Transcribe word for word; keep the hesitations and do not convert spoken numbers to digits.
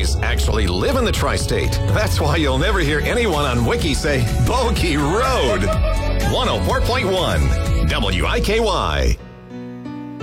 guys actually live in the tri-state. That's why you'll never hear anyone on Wiki say Bogey Road. one oh four point one W I K Y.